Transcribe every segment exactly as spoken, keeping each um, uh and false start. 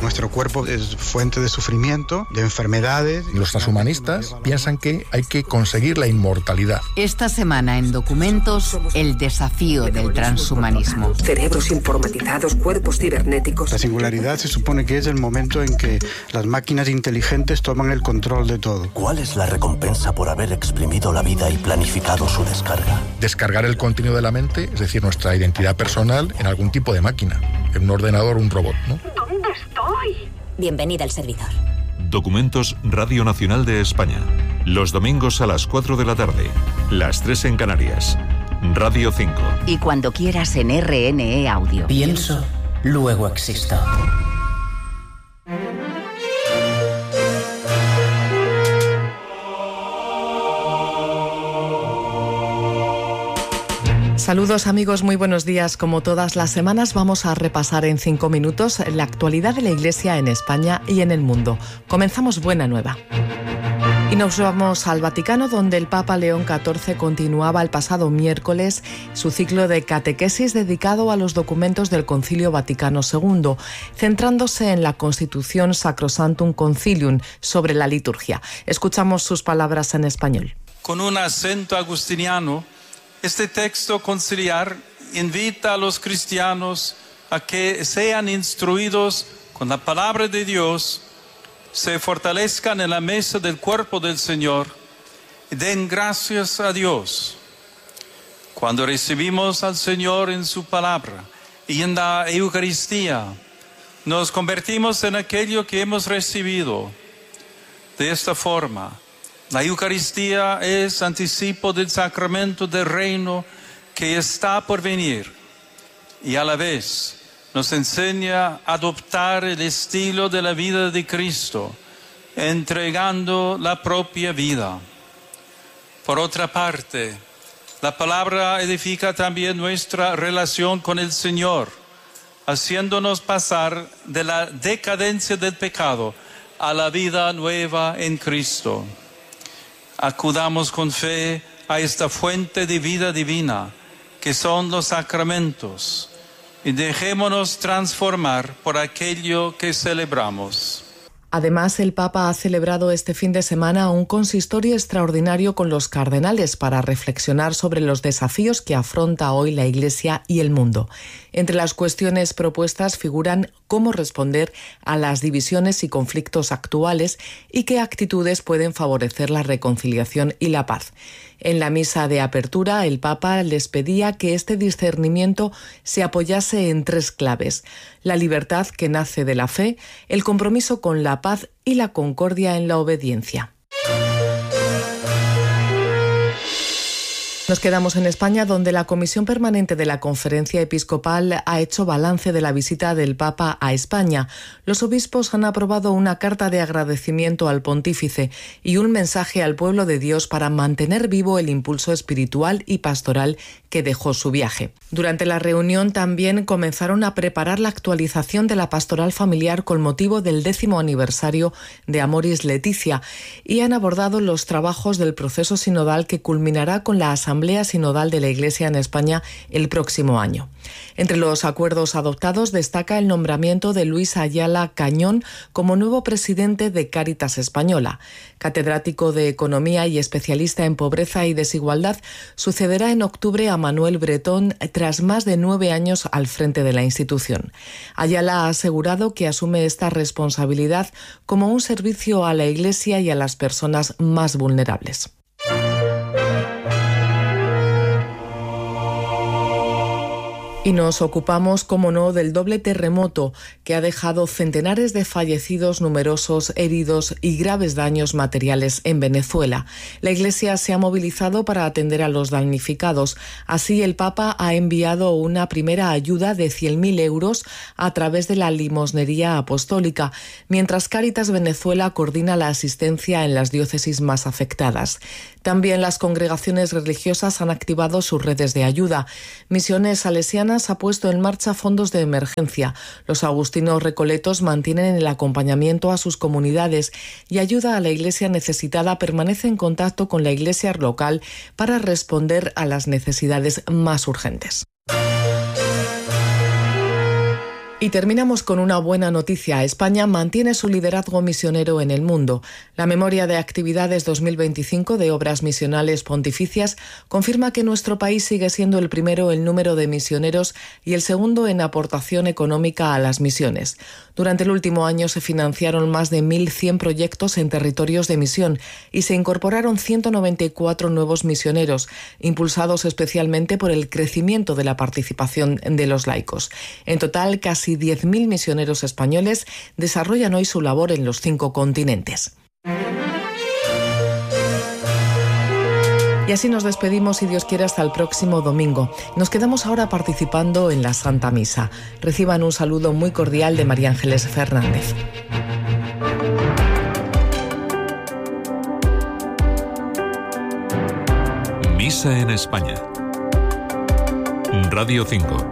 Nuestro cuerpo es fuente de sufrimiento, de enfermedades. Los transhumanistas piensan que hay que conseguir la inmortalidad. Esta semana en Documentos, el desafío del transhumanismo. Cerebros informatizados, cuerpos cibernéticos. La singularidad se supone que es el momento en que las máquinas inteligentes toman el control de todo. ¿Cuál es la recompensa por haber exprimido la vida y planificado su descarga? Descargar el contenido de la mente, es decir, nuestra identidad personal, en algún tipo de máquina. En un ordenador o un robot, ¿no? ¿Dónde estoy? Bienvenida al servidor. Documentos Radio Nacional de España. Los domingos a las cuatro de la tarde. Las tres en Canarias. Radio cinco. Y cuando quieras en R N E Audio. Pienso, luego existo. Saludos amigos, muy buenos días. Como todas las semanas vamos a repasar en cinco minutos la actualidad de la Iglesia en España y en el mundo. Comenzamos Buena Nueva. Y nos vamos al Vaticano, donde el Papa León catorce continuaba el pasado miércoles su ciclo de catequesis dedicado a los documentos del Concilio Vaticano segundo, centrándose en la Constitución Sacrosanctum Concilium sobre la liturgia. Escuchamos sus palabras en español. Con un acento agustiniano, este texto conciliar invita a los cristianos a que sean instruidos con la palabra de Dios, se fortalezcan en la mesa del cuerpo del Señor y den gracias a Dios. Cuando recibimos al Señor en su palabra y en la Eucaristía, nos convertimos en aquello que hemos recibido. De esta forma, la Eucaristía es anticipo del sacramento del reino que está por venir y a la vez nos enseña a adoptar el estilo de la vida de Cristo, entregando la propia vida. Por otra parte, la palabra edifica también nuestra relación con el Señor, haciéndonos pasar de la decadencia del pecado a la vida nueva en Cristo. Acudamos con fe a esta fuente de vida divina, que son los sacramentos, y dejémonos transformar por aquello que celebramos. Además, el Papa ha celebrado este fin de semana un consistorio extraordinario con los cardenales para reflexionar sobre los desafíos que afronta hoy la Iglesia y el mundo. Entre las cuestiones propuestas figuran cómo responder a las divisiones y conflictos actuales y qué actitudes pueden favorecer la reconciliación y la paz. En la misa de apertura, el Papa les pedía que este discernimiento se apoyase en tres claves: la libertad que nace de la fe, el compromiso con la paz y la concordia en la obediencia. Nos quedamos en España, donde la Comisión Permanente de la Conferencia Episcopal ha hecho balance de la visita del Papa a España. Los obispos han aprobado una carta de agradecimiento al pontífice y un mensaje al pueblo de Dios para mantener vivo el impulso espiritual y pastoral que dejó su viaje. Durante la reunión también comenzaron a preparar la actualización de la pastoral familiar con motivo del décimo aniversario de Amoris Laetitia y han abordado los trabajos del proceso sinodal que culminará con la Asamblea Sinodal de la Iglesia en España el próximo año. Entre los acuerdos adoptados destaca el nombramiento de Luis Ayala Cañón como nuevo presidente de Cáritas Española. Catedrático de Economía y especialista en pobreza y desigualdad, sucederá en octubre a Manuel Bretón tras más de nueve años al frente de la institución. Ayala ha asegurado que asume esta responsabilidad como un servicio a la Iglesia y a las personas más vulnerables. Y nos ocupamos, como no, del doble terremoto que ha dejado centenares de fallecidos, numerosos heridos y graves daños materiales en Venezuela. La Iglesia se ha movilizado para atender a los damnificados. Así, el Papa ha enviado una primera ayuda de cien mil euros a través de la limosnería apostólica, mientras Cáritas Venezuela coordina la asistencia en las diócesis más afectadas. También las congregaciones religiosas han activado sus redes de ayuda. Misiones Salesianas ha puesto en marcha fondos de emergencia. Los agustinos recoletos mantienen el acompañamiento a sus comunidades y ayuda a la Iglesia necesitada permanece en contacto con la Iglesia local para responder a las necesidades más urgentes. Y terminamos con una buena noticia. España mantiene su liderazgo misionero en el mundo. La memoria de actividades dos mil veinticinco de obras misionales pontificias confirma que nuestro país sigue siendo el primero en número de misioneros y el segundo en aportación económica a las misiones. Durante el último año se financiaron más de mil cien proyectos en territorios de misión y se incorporaron ciento noventa y cuatro nuevos misioneros, impulsados especialmente por el crecimiento de la participación de los laicos. En total, casi diez mil misioneros españoles desarrollan hoy su labor en los cinco continentes. Y así nos despedimos, si Dios quiere, hasta el próximo domingo. Nos quedamos ahora participando en la Santa Misa. Reciban un saludo muy cordial de María Ángeles Fernández. Misa en España. Radio cinco.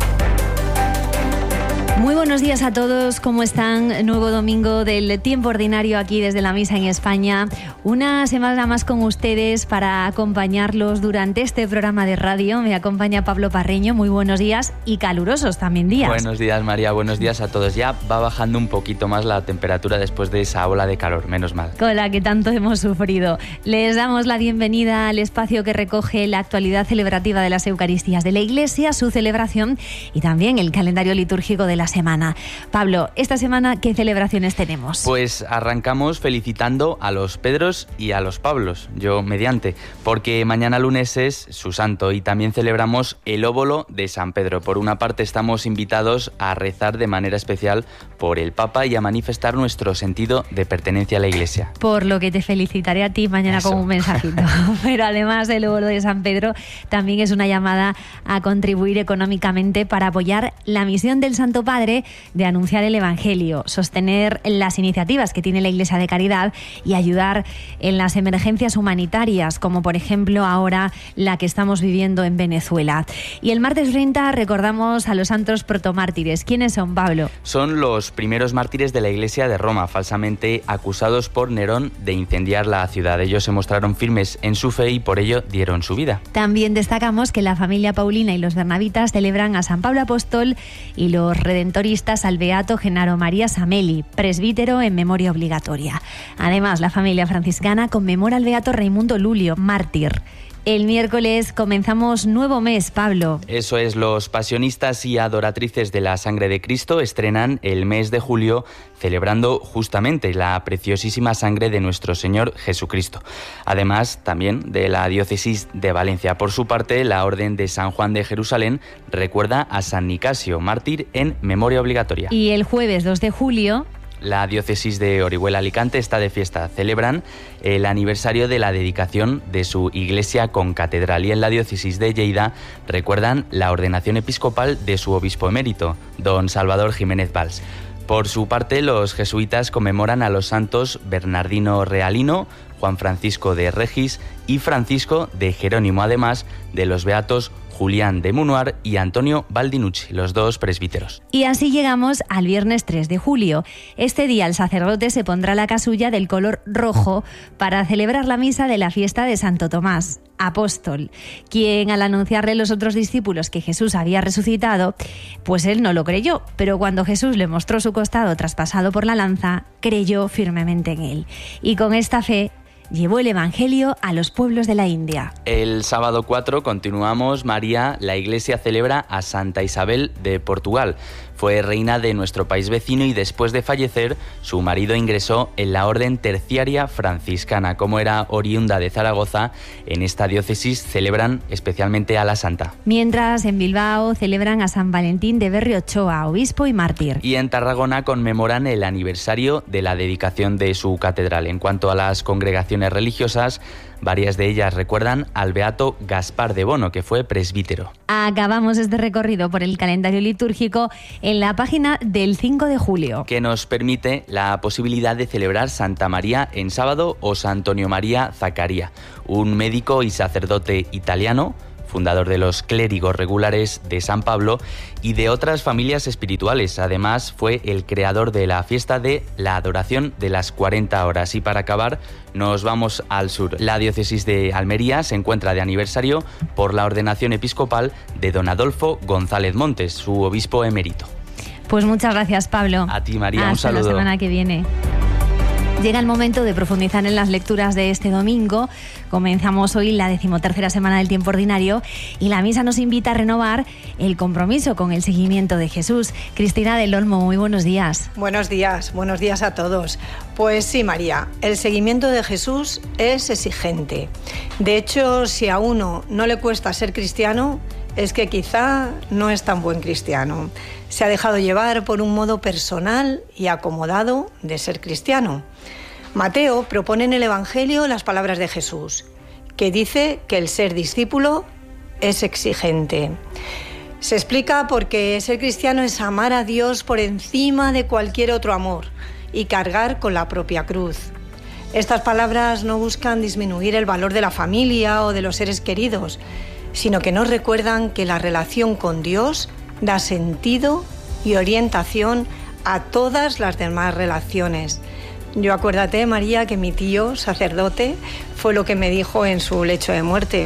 Muy buenos días a todos, ¿cómo están? Nuevo domingo del tiempo ordinario aquí desde la Misa en España. Una semana más con ustedes para acompañarlos durante este programa de radio. Me acompaña Pablo Parreño, muy buenos días y calurosos también días. Buenos días, María, buenos días a todos. Ya va bajando un poquito más la temperatura después de esa ola de calor, menos mal. Con la que tanto hemos sufrido. Les damos la bienvenida al espacio que recoge la actualidad celebrativa de las Eucaristías de la Iglesia, su celebración y también el calendario litúrgico de la semana. Pablo, esta semana, ¿qué celebraciones tenemos? Pues arrancamos felicitando a los Pedros y a los Pablos, yo mediante, porque mañana lunes es su santo y también celebramos el óbolo de San Pedro. Por una parte estamos invitados a rezar de manera especial por el Papa y a manifestar nuestro sentido de pertenencia a la Iglesia. Por lo que te felicitaré a ti mañana Eso. Con un mensajito. Pero además el óbolo de San Pedro también es una llamada a contribuir económicamente para apoyar la misión del Santo Padre de anunciar el Evangelio, sostener las iniciativas que tiene la Iglesia de Caridad y ayudar en las emergencias humanitarias, como por ejemplo ahora la que estamos viviendo en Venezuela. Y el martes treinta recordamos a los santos protomártires. ¿Quiénes son, Pablo? Son los primeros mártires de la Iglesia de Roma, falsamente acusados por Nerón de incendiar la ciudad. Ellos se mostraron firmes en su fe y por ello dieron su vida. También destacamos que la familia Paulina y los bernabitas celebran a San Pablo Apóstol y los redentoristas al beato Genaro María Sameli, presbítero en memoria obligatoria. Además, la familia franciscana conmemora al beato Raimundo Lulio, mártir. El miércoles comenzamos nuevo mes, Pablo. Eso es, los pasionistas y adoratrices de la sangre de Cristo estrenan el mes de julio celebrando justamente la preciosísima sangre de nuestro Señor Jesucristo. Además, también de la diócesis de Valencia. Por su parte, la Orden de San Juan de Jerusalén recuerda a San Nicasio, mártir en memoria obligatoria. Y el jueves dos de julio... La diócesis de Orihuela Alicante está de fiesta. Celebran el aniversario de la dedicación de su iglesia con catedral y en la diócesis de Lleida recuerdan la ordenación episcopal de su obispo emérito, don Salvador Jiménez Valls. Por su parte, los jesuitas conmemoran a los santos Bernardino Realino, Juan Francisco de Regis y Francisco de Jerónimo, además de los beatos Julián de Munuar y Antonio Baldinucci, los dos presbíteros. Y así llegamos al viernes tres de julio. Este día el sacerdote se pondrá la casulla del color rojo para celebrar la misa de la fiesta de Santo Tomás, apóstol, quien al anunciarle a los otros discípulos que Jesús había resucitado, pues él no lo creyó, pero cuando Jesús le mostró su costado traspasado por la lanza, creyó firmemente en él. Y con esta fe llevó el Evangelio a los pueblos de la India. El sábado cuatro continuamos, María, la Iglesia celebra a Santa Isabel de Portugal. Fue reina de nuestro país vecino y después de fallecer, su marido ingresó en la orden terciaria franciscana. Como era oriunda de Zaragoza, en esta diócesis celebran especialmente a la santa. Mientras en Bilbao celebran a San Valentín de Berriochoa, obispo y mártir. Y en Tarragona conmemoran el aniversario de la dedicación de su catedral. En cuanto a las congregaciones religiosas, varias de ellas recuerdan al beato Gaspar de Bono, que fue presbítero. Acabamos este recorrido por el calendario litúrgico en la página del cinco de julio, que nos permite la posibilidad de celebrar Santa María en sábado o San Antonio María Zaccaria, un médico y sacerdote italiano, fundador de los clérigos regulares de San Pablo y de otras familias espirituales. Además, fue el creador de la fiesta de la adoración de las cuarenta horas. Y para acabar, nos vamos al sur. La diócesis de Almería se encuentra de aniversario por la ordenación episcopal de don Adolfo González Montes, su obispo emérito. Pues muchas gracias, Pablo. A ti, María, Hasta un saludo. la semana que viene. Llega el momento de profundizar en las lecturas de este domingo. Comenzamos hoy la decimotercera semana del tiempo ordinario y la misa nos invita a renovar el compromiso con el seguimiento de Jesús. Cristina del Olmo, muy buenos días. Buenos días, buenos días a todos. Pues sí, María, el seguimiento de Jesús es exigente. De hecho, si a uno no le cuesta ser cristiano, es que quizá no es tan buen cristiano. Se ha dejado llevar por un modo personal y acomodado de ser cristiano. Mateo propone en el Evangelio las palabras de Jesús, que dice que el ser discípulo es exigente. Se explica porque ser cristiano es amar a Dios por encima de cualquier otro amor y cargar con la propia cruz. Estas palabras no buscan disminuir el valor de la familia o de los seres queridos, sino que nos recuerdan que la relación con Dios da sentido y orientación a todas las demás relaciones. Yo acuérdate, María, que mi tío, sacerdote, fue lo que me dijo en su lecho de muerte.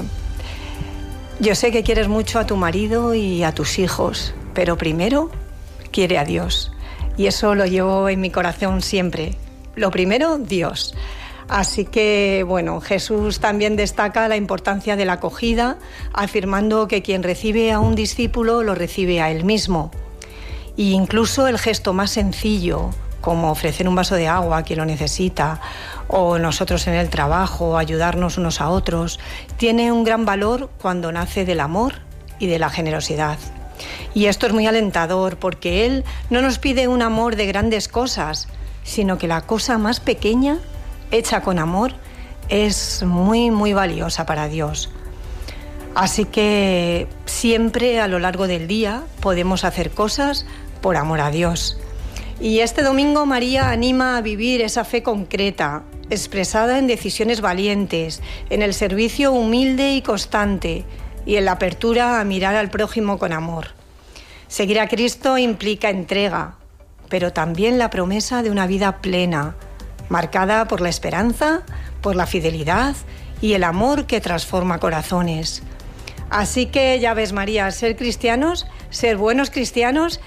Yo sé que quieres mucho a tu marido y a tus hijos, pero primero quiere a Dios. Y eso lo llevo en mi corazón siempre. Lo primero, Dios. Así que, bueno, Jesús también destaca la importancia de la acogida, afirmando que quien recibe a un discípulo lo recibe a él mismo. E incluso el gesto más sencillo, como ofrecer un vaso de agua a quien lo necesita, o nosotros en el trabajo, ayudarnos unos a otros, tiene un gran valor cuando nace del amor y de la generosidad. Y esto es muy alentador porque Él no nos pide un amor de grandes cosas, sino que la cosa más pequeña, hecha con amor, es muy, muy valiosa para Dios. Así que siempre a lo largo del día podemos hacer cosas por amor a Dios. Y este domingo María anima a vivir esa fe concreta, expresada en decisiones valientes, en el servicio humilde y constante y en la apertura a mirar al prójimo con amor. Seguir a Cristo implica entrega, pero también la promesa de una vida plena, marcada por la esperanza, por la fidelidad y el amor que transforma corazones. Así que ya ves, María, ser cristianos, ser buenos cristianos,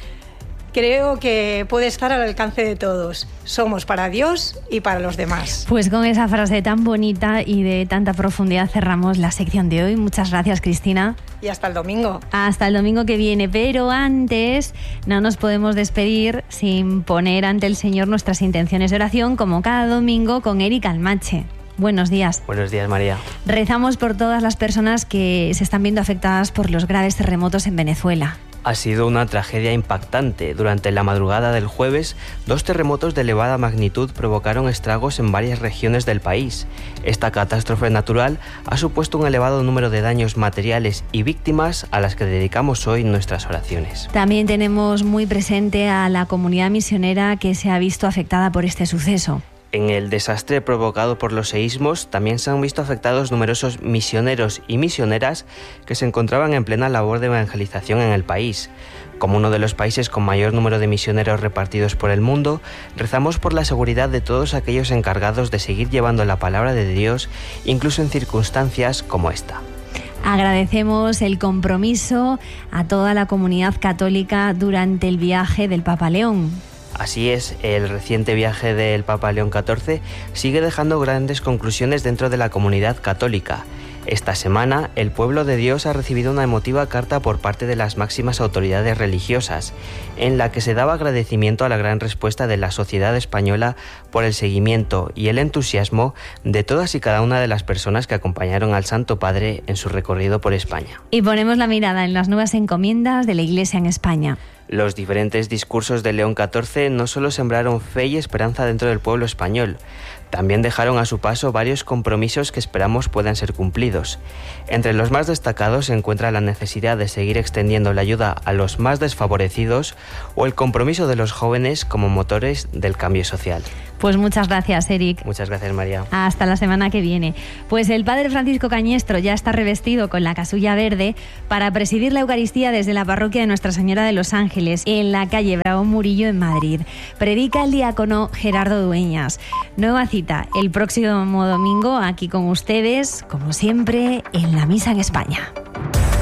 creo que puede estar al alcance de todos. Somos para Dios y para los demás. Pues con esa frase tan bonita y de tanta profundidad cerramos la sección de hoy. Muchas gracias, Cristina. Y hasta el domingo. Hasta el domingo que viene. Pero antes no nos podemos despedir sin poner ante el Señor nuestras intenciones de oración, como cada domingo con Eric Almache. Buenos días. Buenos días, María. Rezamos por todas las personas que se están viendo afectadas por los graves terremotos en Venezuela. Ha sido una tragedia impactante. Durante la madrugada del jueves, dos terremotos de elevada magnitud provocaron estragos en varias regiones del país. Esta catástrofe natural ha supuesto un elevado número de daños materiales y víctimas a las que dedicamos hoy nuestras oraciones. También tenemos muy presente a la comunidad misionera que se ha visto afectada por este suceso. En el desastre provocado por los seísmos también se han visto afectados numerosos misioneros y misioneras que se encontraban en plena labor de evangelización en el país. Como uno de los países con mayor número de misioneros repartidos por el mundo, rezamos por la seguridad de todos aquellos encargados de seguir llevando la palabra de Dios, incluso en circunstancias como esta. Agradecemos el compromiso a toda la comunidad católica durante el viaje del Papa León. Así es, el reciente viaje del Papa León catorce sigue dejando grandes conclusiones dentro de la comunidad católica. Esta semana, el pueblo de Dios ha recibido una emotiva carta por parte de las máximas autoridades religiosas, en la que se daba agradecimiento a la gran respuesta de la sociedad española por el seguimiento y el entusiasmo de todas y cada una de las personas que acompañaron al Santo Padre en su recorrido por España. Y ponemos la mirada en las nuevas encomiendas de la Iglesia en España. Los diferentes discursos de León catorce no solo sembraron fe y esperanza dentro del pueblo español, también dejaron a su paso varios compromisos que esperamos puedan ser cumplidos. Entre los más destacados se encuentra la necesidad de seguir extendiendo la ayuda a los más desfavorecidos o el compromiso de los jóvenes como motores del cambio social. Pues muchas gracias, Eric. Muchas gracias, María. Hasta la semana que viene. Pues el padre Francisco Cañestro ya está revestido con la casulla verde para presidir la Eucaristía desde la parroquia de Nuestra Señora de los Ángeles, en la calle Bravo Murillo, en Madrid. Predica el diácono Gerardo Dueñas. Nueva cita el próximo domingo aquí con ustedes, como siempre, en la Misa en España.